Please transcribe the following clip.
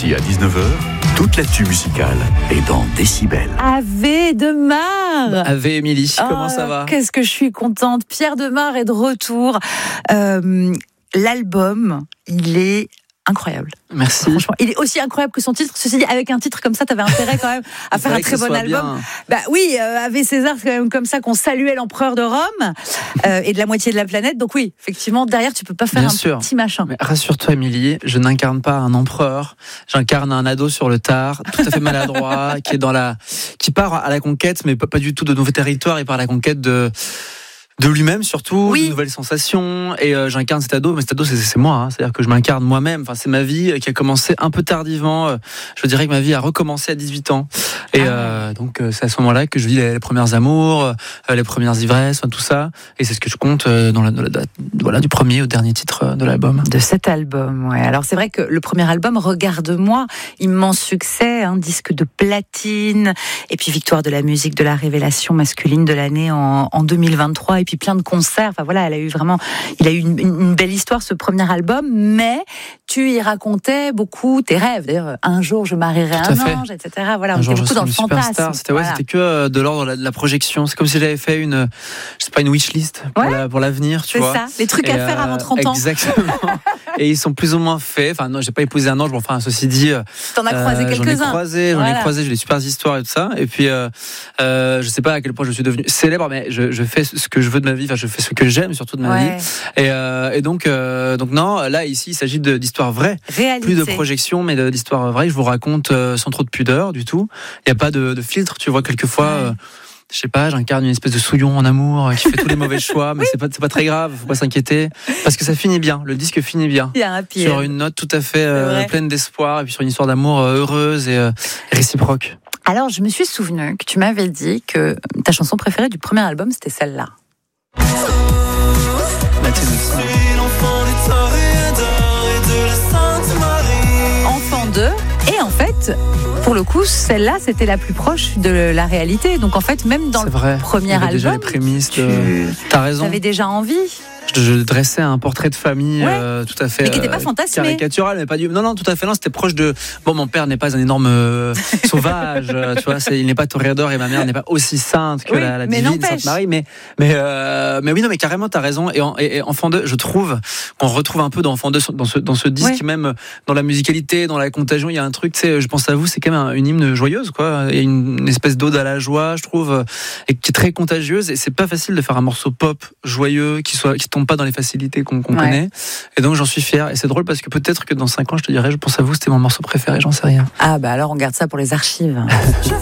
midi à 19h, toute l'actu musicale est dans Décibel. Ave Demar. Ave Émilie, comment ça va? Qu'est-ce que je suis contente. Pierre Demar est de retour. L'album, il est incroyable. Merci. Franchement, il est aussi incroyable que son titre. Ceci dit, avec un titre comme ça, t'avais intérêt quand même à faire un très bon album. Bah oui, Ave César, c'est quand même comme ça qu'on saluait l'empereur de Rome et de la moitié de la planète. Donc oui, effectivement, derrière, tu peux pas faire petit machin. Mais rassure-toi, Émilie, je n'incarne pas un empereur. J'incarne un ado sur le tard, tout à fait maladroit, qui part à la conquête, mais pas du tout de nouveaux territoires. Il part à la conquête de lui-même surtout, de nouvelles sensations, et j'incarne cet ado, mais cet ado c'est moi, hein. C'est-à-dire que je m'incarne moi-même, enfin, c'est ma vie qui a commencé un peu tardivement, je dirais que ma vie a recommencé à 18 ans, et donc c'est à ce moment-là que je vis les premiers amours, les premières ivresses, tout ça, et c'est ce que je compte dans la date du premier au dernier titre de l'album. De cet album, ouais. Alors c'est vrai que le premier album, Regarde-moi, immense succès, disque de platine, et puis victoire de la musique de la révélation masculine de l'année en 2023, et puis plein de concerts. Enfin voilà, il a eu une belle histoire, ce premier album, mais tu y racontais beaucoup tes rêves. D'ailleurs, un jour je marierai un ange, etc. Voilà, on était beaucoup dans le fantasme. C'était que de l'ordre de la projection. C'est comme si j'avais fait une wishlist pour l'avenir, tu vois. C'est ça, les trucs à faire avant 30 ans. Exactement. Et ils sont plus ou moins faits. Enfin non, j'ai pas épousé un ange, mais enfin ceci dit, t'en as croisé quelques-uns. J'en ai croisé, j'ai des super histoires et tout ça. Et puis je sais pas à quel point je suis devenu célèbre, mais je fais ce que je veux de ma vie. Enfin, je fais ce que j'aime surtout de ma vie. Et donc non, là ici il s'agit d'histoires vraies, plus de projections, mais d'histoires vraies. Je vous raconte sans trop de pudeur du tout. Il y a pas de filtre. Tu vois, quelquefois. Je sais pas, j'incarne une espèce de souillon en amour qui fait tous les mauvais choix, mais c'est pas très grave, faut pas s'inquiéter, parce que ça finit bien, le disque finit bien, sur une note tout à fait pleine d'espoir, et puis sur une histoire d'amour heureuse et réciproque. Alors je me suis souvenu que tu m'avais dit que ta chanson préférée du premier album c'était celle-là. Enfant 2. Et en fait, pour le coup, celle-là, c'était la plus proche de la réalité. Donc en fait, même dans le premier album, déjà les prémices. T'as raison. T'avais déjà envie. Je dressais un portrait de famille tout à fait mais qui n'était pas fantasmé, caricatural, mais pas du. Non, tout à fait. Non, c'était proche de. Bon, mon père n'est pas un énorme sauvage, tu vois. Il n'est pas toréador et ma mère n'est pas aussi sainte que la divine Sainte Marie. Mais oui, non, mais carrément, t'as raison. Et Enfant 2, je trouve qu'on retrouve un peu dans Enfant 2 dans ce disque, même dans la musicalité, dans la contagion. Il y a un truc, tu sais, je pense à vous, c'est quand même une hymne joyeuse, quoi. Il y a une espèce d'ode à la joie, je trouve, et qui est très contagieuse. Et c'est pas facile de faire un morceau pop joyeux qui tombe pas dans les facilités qu'on connaît, et donc j'en suis fier, et c'est drôle parce que peut-être que dans 5 ans je te dirai, je pense à vous, c'était mon morceau préféré, j'en sais rien. Ah bah alors on garde ça pour les archives.